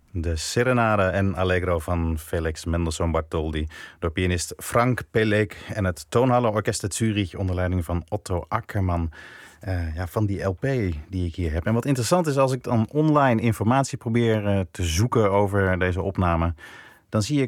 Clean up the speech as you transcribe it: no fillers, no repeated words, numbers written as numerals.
De Serenade en Allegro van Felix Mendelssohn Bartholdy door pianist Frank Pelek en het Toonhallenorkest uit Zurich onder leiding van Otto Ackermann. Van die LP die ik hier heb. En wat interessant is, als ik dan online informatie probeer te zoeken over deze opname, dan zie ik